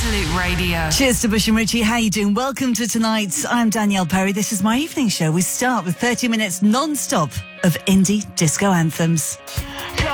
Absolute Radio. Cheers to Bush and Richie. How you doing? Welcome to tonight. I'm Danielle Perry. This is my evening show. We start with 30 minutes non-stop of indie disco anthems.